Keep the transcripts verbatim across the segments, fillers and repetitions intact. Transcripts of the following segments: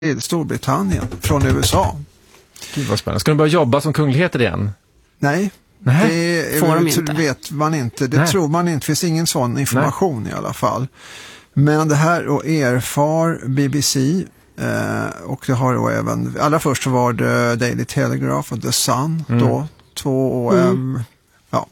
till Storbritannien från U S A. Gud vad spännande. Ska de börja jobba som kungligheter igen? Nej, Nej. det Får de är, inte. vet man inte. Det Nej. tror man inte. Det finns ingen sån information Nej. i alla fall. Men det här och erfar B B C eh, och det har då även, allra först var det Daily Telegraph och The Sun mm. då, två mm. eh, ja,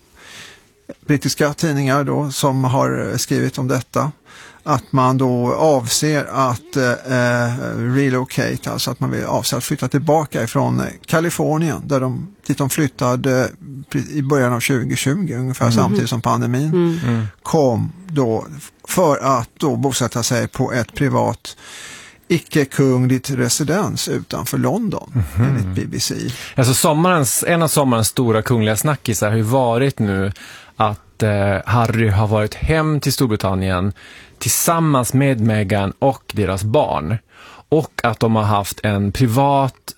brittiska tidningar då som har skrivit om detta. Att man då avser att eh, relocate, alltså att man vill avser att flytta tillbaka ifrån Kalifornien där de, dit de flyttade i början av tjugo tjugo, ungefär mm. samtidigt som pandemin mm. Mm. kom då för att då bosätta sig på ett privat icke-kungligt residens utanför London mm. enligt B B C. Alltså sommarens, en av sommarens stora kungliga snackisar har ju varit nu att eh, Harry har varit hem till Storbritannien tillsammans med Meghan och deras barn. Och att de har haft en privat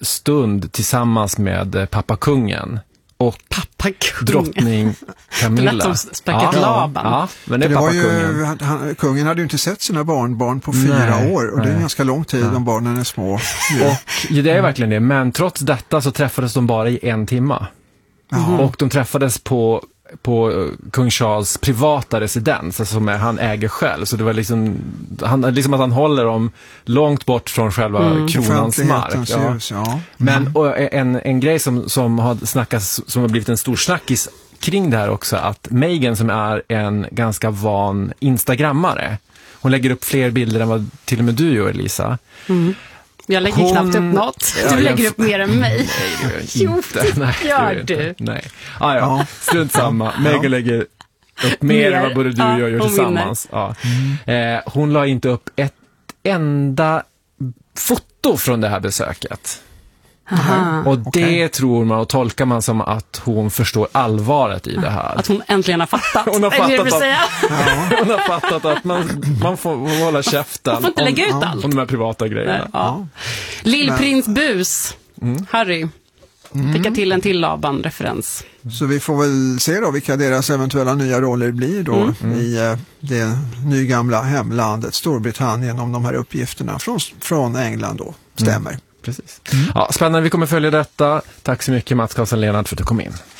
stund tillsammans med pappa kungen. Och pappa drottning Camilla. Det lät som späcket ja, Laban. Ja, men det är det pappa var ju, kungen. Han, kungen hade ju inte sett sina barnbarn på fyra nej, år. Och nej. det är en ganska lång tid ja. om barnen är små. Ja. Och, ja, det är verkligen det. Men trots detta så träffades de bara i en timma. Mm. Och de träffades på på kung Charles privata residens, alltså som är, han äger själv, så det var liksom, han, liksom att han håller dem långt bort från själva mm. kronans mark. Ja. Ljus, ja. Mm. Men och en, en grej som, som har snackats, som har blivit en stor snackis kring det här också, att Meghan som är en ganska van instagrammare, hon lägger upp fler bilder än vad till och med du gör, Lisa. Mm. Jag lägger hon... knappt upp något. Du ja, lägger upp mer än mig. Nej, det gör inte. Jo, nej, gör du. Nej. Ah, ja, strunt samma. Meghan lägger upp mer än vad både du och jag gör ja, tillsammans. Ja. Mm. Eh, hon la inte upp ett enda foto från det här besöket. Aha, och det okay. tror man och tolkar man som att hon förstår allvaret i det här. Att hon äntligen har fattat. hon, har fattat att, säga. Ja, hon har fattat att man, man får hålla käften. Man får inte lägga om, ut allt. Om de här privata grejerna. Nej, ja. Ja. Lillprins Bus, mm. Harry. Mm. Fick till en till Laban-referens. Så vi får väl se då vilka deras eventuella nya roller blir då mm. i eh, det nygamla hemlandet Storbritannien, om de här uppgifterna från, från England då stämmer. Mm. Precis. Mm. Ja, spännande, vi kommer följa detta. Tack så mycket Mats Karlsson Leonard för att du kom in.